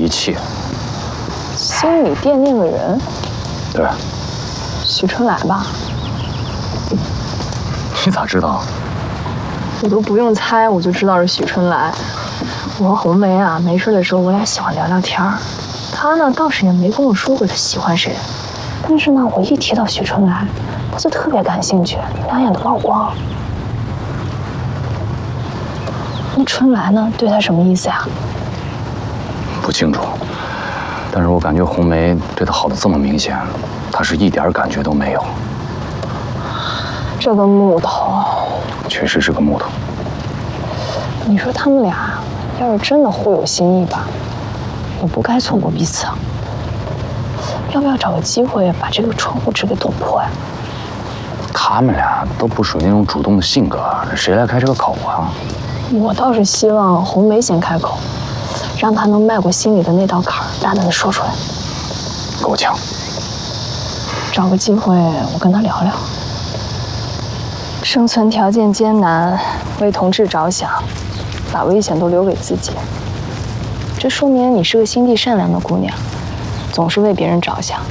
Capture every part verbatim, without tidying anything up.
气。 心里惦念个人？ 对。 许春来吧？ 你咋知道？ 我都不用猜，我就知道是许春来。我和红梅啊，没事的时候我俩喜欢聊聊天儿。他呢倒是也没跟我说过他喜欢谁，但是呢，我一提到许春来，他就特别感兴趣，两眼都冒光。那春来呢，对他什么意思呀？ 不清楚，但是我感觉红梅对他好的这么明显，他是一点感觉都没有。 这个木头， 确实是个木头。 你说他们俩要是真的互有心意吧，也不该错过彼此。要不要找个机会把这个窗户纸给捅破呀？ 他们俩都不属于那种主动的性格，谁来开这个口啊？ 我倒是希望红梅先开口，让她能迈过心里的那道坎儿，大胆的说出来。 够呛。 找个机会，我跟她聊聊。生存条件艰难，为同志着想，把危险都留给自己。这说明你是个心地善良的姑娘，总是为别人着想。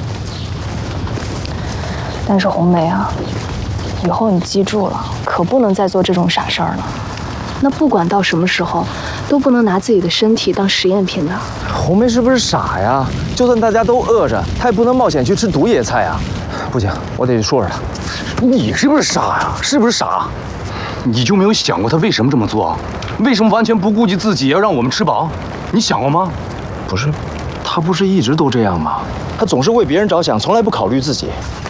但是红梅啊，以后你记住了，可不能再做这种傻事儿了。那不管到什么时候，都不能拿自己的身体当实验品的。 红梅是不是傻呀？就算大家都饿着，她也不能冒险去吃毒野菜啊！不行，我得去说说她。 你是不是傻呀？是不是傻？你就没有想过他为什么这么做？为什么完全不顾及自己，要让我们吃饱？你想过吗？ 不是，他不是一直都这样吗？他总是为别人着想，从来不考虑自己。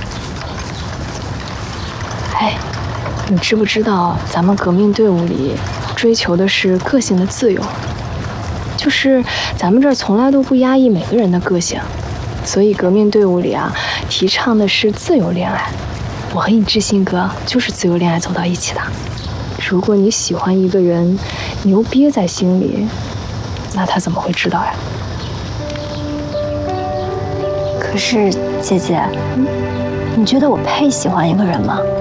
哎，你知不知道咱们革命队伍里追求的是个性的自由？就是咱们这儿从来都不压抑每个人的个性，所以革命队伍里啊，提倡的是自由恋爱。我和你知信哥就是自由恋爱走到一起的。如果你喜欢一个人，你又憋在心里，那他怎么会知道呀？ 可是姐姐，嗯，你觉得我配喜欢一个人吗？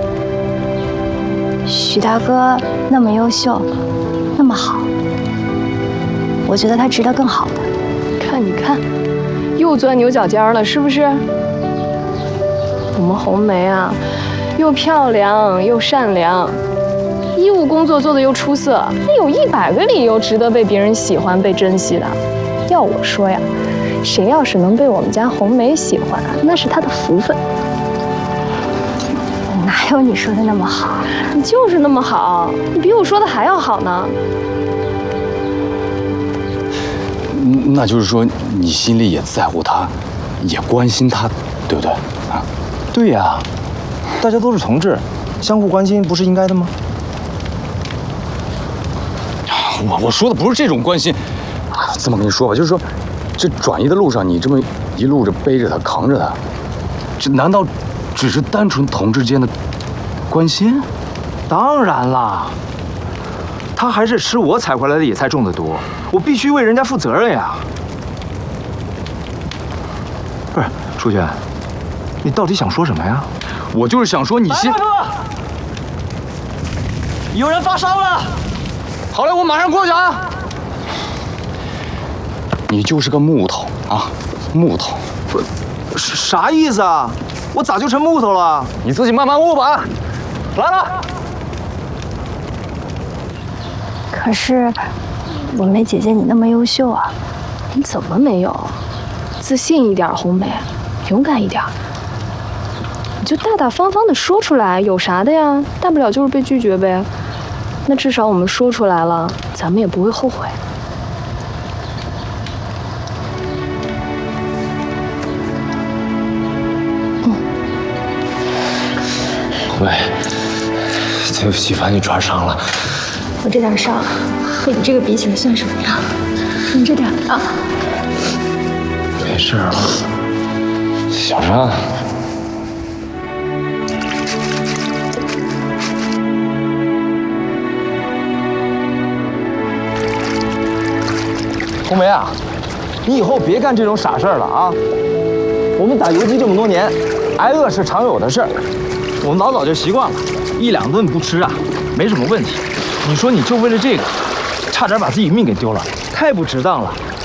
许大哥那么优秀，那么好，我觉得他值得更好的。 看你看，又钻牛角尖了，是不是？我们红梅啊，又漂亮又善良，医务工作做得又出色，有一百个理由值得被别人喜欢、被珍惜的。要我说呀，谁要是能被我们家红梅喜欢，那是她的福分。 哪有你说的那么好？ 你就是那么好，你比我说的还要好呢。 那就是说，你心里也在乎他，也关心他，对不对？啊？ 对呀，大家都是同志，相互关心不是应该的吗？ 我我说的不是这种关心，这么跟你说吧，就是说，这转移的路上，你这么一路着背着他，扛着他，这难道只是单纯同志间的关心？ 当然啦，他还是吃我采回来的野菜种的多，我必须为人家负责任呀。不是，舒轩，你到底想说什么呀？ 我就是想说，你先。 有人发烧了。 好嘞，我马上过去啊！你就是个木头啊，木头。 不，啥意思啊？我咋就成木头了？ 你自己慢慢悟吧。来了。 可是，我梅姐姐你那么优秀啊， 你怎么没有？自信一点，红梅，勇敢一点。你就大大方方的说出来，有啥的呀？大不了就是被拒绝呗。那至少我们说出来了，咱们也不会后悔。 嗯。红梅，对不起，把你抓伤了。 我这点伤，和你这个比起来算什么呀？你这点啊。 没事了，小伤。 红梅啊，你以后别干这种傻事儿了啊！我们打游击这么多年，挨饿是常有的事儿，我们老早就习惯了，一两顿不吃啊，没什么问题。你说你就为了这个，差点把自己命给丢了，太不值当了。